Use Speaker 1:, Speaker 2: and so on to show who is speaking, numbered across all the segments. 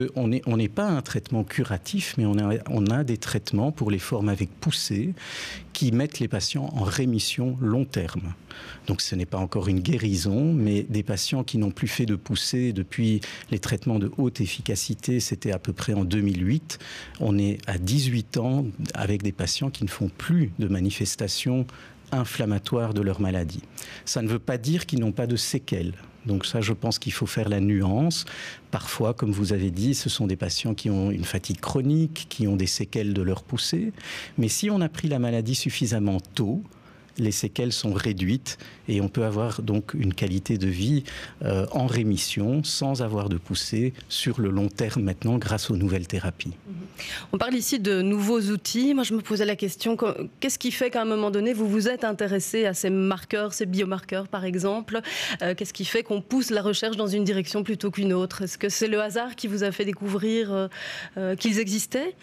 Speaker 1: On n'est pas un traitement curatif, mais on a des traitements pour les formes avec poussée qui mettent les patients en rémission long terme. Donc ce n'est pas encore une guérison, mais des patients qui n'ont plus fait de poussée depuis les traitements de haute efficacité, c'était à peu près en 2008. On est à 18 ans avec des patients qui ne font plus de manifestations inflammatoires de leur maladie. Ça ne veut pas dire qu'ils n'ont pas de séquelles. Donc ça, je pense qu'il faut faire la nuance. Parfois, comme vous avez dit, ce sont des patients qui ont une fatigue chronique, qui ont des séquelles de leur poussée. Mais si on a pris la maladie suffisamment tôt, les séquelles sont réduites et on peut avoir donc une qualité de vie en rémission sans avoir de poussée sur le long terme maintenant grâce aux nouvelles thérapies.
Speaker 2: On parle ici de nouveaux outils. Moi, je me posais la question, qu'est-ce qui fait qu'à un moment donné, vous vous êtes intéressé à ces marqueurs, ces biomarqueurs par exemple? Qu'est-ce qui fait qu'on pousse la recherche dans une direction plutôt qu'une autre? Est-ce que c'est le hasard qui vous a fait découvrir qu'ils existaient?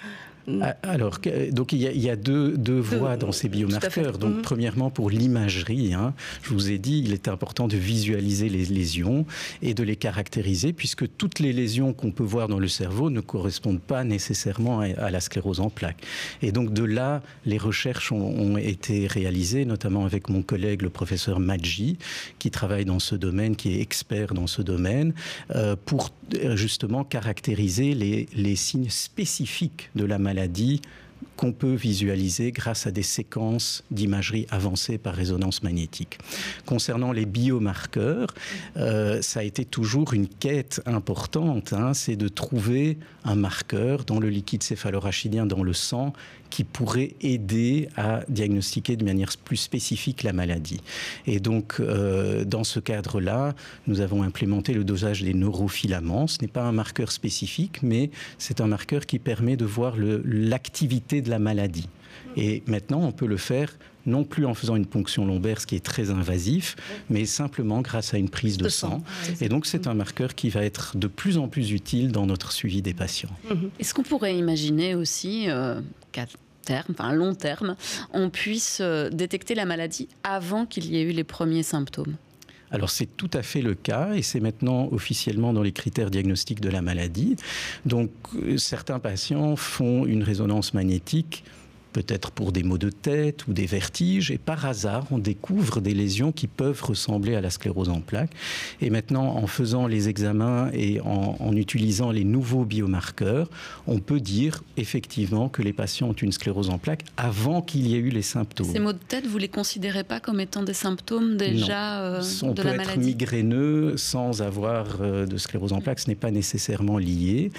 Speaker 1: Alors, donc il y a deux voies dans ces biomarqueurs. Donc, premièrement, pour l'imagerie, je vous ai dit, il est important de visualiser les lésions et de les caractériser, puisque toutes les lésions qu'on peut voir dans le cerveau ne correspondent pas nécessairement à la sclérose en plaques. Et donc, de là, les recherches ont été réalisées, notamment avec mon collègue, le professeur Maggi, qui travaille dans ce domaine, qui est expert dans ce domaine, pour justement caractériser les signes spécifiques de la maladie qu'on peut visualiser grâce à des séquences d'imagerie avancées par résonance magnétique. Concernant les biomarqueurs, ça a été toujours une quête importante, c'est de trouver un marqueur dans le liquide céphalorachidien, dans le sang, qui pourrait aider à diagnostiquer de manière plus spécifique la maladie. Et donc, dans ce cadre-là, nous avons implémenté le dosage des neurofilaments. Ce n'est pas un marqueur spécifique, mais c'est un marqueur qui permet de voir l'activité de la maladie. Et maintenant, on peut le faire non plus en faisant une ponction lombaire, ce qui est très invasif, mais simplement grâce à une prise de sang. Et donc, c'est un marqueur qui va être de plus en plus utile dans notre suivi des patients.
Speaker 3: Est-ce qu'on pourrait imaginer aussi qu'à terme, enfin à long terme, on puisse détecter la maladie avant qu'il y ait eu les premiers symptômes ?
Speaker 1: Alors c'est tout à fait le cas et c'est maintenant officiellement dans les critères diagnostiques de la maladie. Donc certains patients font une résonance magnétique peut-être pour des maux de tête ou des vertiges, et par hasard, on découvre des lésions qui peuvent ressembler à la sclérose en plaques. Et maintenant, en faisant les examens et en utilisant les nouveaux biomarqueurs, on peut dire effectivement que les patients ont une sclérose en plaques avant qu'il y ait eu les symptômes.
Speaker 3: Ces maux de tête, vous ne les considérez pas comme étant des symptômes déjà
Speaker 1: on
Speaker 3: de
Speaker 1: peut
Speaker 3: la
Speaker 1: être
Speaker 3: maladie?
Speaker 1: Migraineux sans avoir de sclérose en plaques, ce n'est pas nécessairement lié.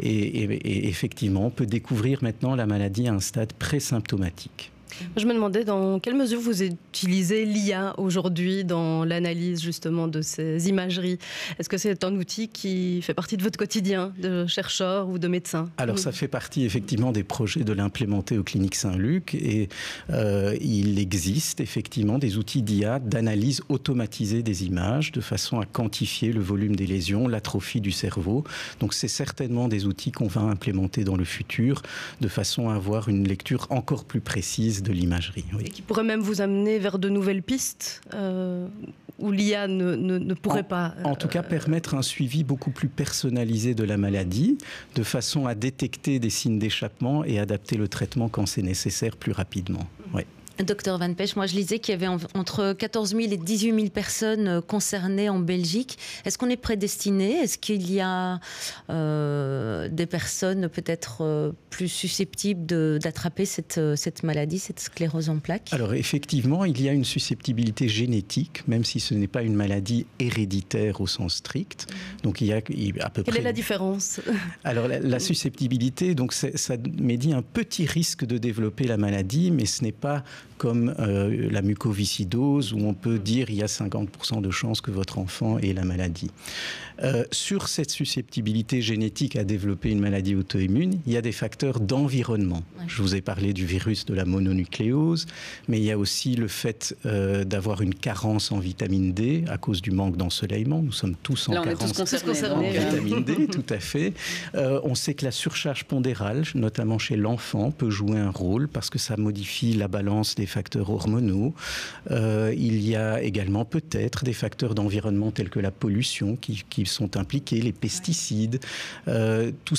Speaker 1: Et effectivement, on peut découvrir maintenant la maladie à un stade présymptomatique.
Speaker 2: Je me demandais dans quelle mesure vous utilisez l'IA aujourd'hui dans l'analyse justement de ces imageries. Est-ce que c'est un outil qui fait partie de votre quotidien de chercheur ou de médecin?
Speaker 1: Alors ça fait partie effectivement des projets de l'implémenter aux cliniques Saint-Luc et il existe effectivement des outils d'IA d'analyse automatisée des images de façon à quantifier le volume des lésions, l'atrophie du cerveau. Donc c'est certainement des outils qu'on va implémenter dans le futur de façon à avoir une lecture encore plus précise de l'imagerie. Oui.
Speaker 2: Et qui pourrait même vous amener vers de nouvelles pistes où l'IA ne pourrait pas...
Speaker 1: En tout cas, permettre un suivi beaucoup plus personnalisé de la maladie, de façon à détecter des signes d'échappement et adapter le traitement quand c'est nécessaire plus rapidement. Oui.
Speaker 4: Docteur Van Pech, moi je lisais qu'il y avait entre 14 000 et 18 000 personnes concernées en Belgique. Est-ce qu'on est prédestiné? Est-ce qu'il y a des personnes peut-être plus susceptibles d'attraper cette maladie, cette sclérose en plaques?
Speaker 1: Alors effectivement, il y a une susceptibilité génétique, même si ce n'est pas une maladie héréditaire au sens strict. Donc il y a à peu près...
Speaker 2: Quelle est la différence?
Speaker 1: Alors la susceptibilité, donc ça médit un petit risque de développer la maladie, mais ce n'est pas comme la mucoviscidose où on peut dire il y a 50% de chances que votre enfant ait la maladie. Sur cette susceptibilité génétique à développer une maladie auto-immune, il y a des facteurs d'environnement. Ouais. Je vous ai parlé du virus de la mononucléose, mais il y a aussi le fait d'avoir une carence en vitamine D à cause du manque d'ensoleillement. Nous sommes tous en carence en vitamine D, tout à fait. On sait que la surcharge pondérale, notamment chez l'enfant, peut jouer un rôle parce que ça modifie la balance des facteurs hormonaux. Il y a également peut-être des facteurs d'environnement tels que la pollution qui sont impliqués, les pesticides. Tout